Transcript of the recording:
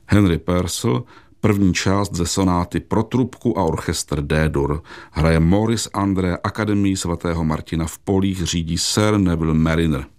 Henry Purcell, první část ze sonáty pro trubku a orchestr D-dur. Hraje Maurice André Akademii svatého Martina v Polích, řídí Sir Neville Mariner.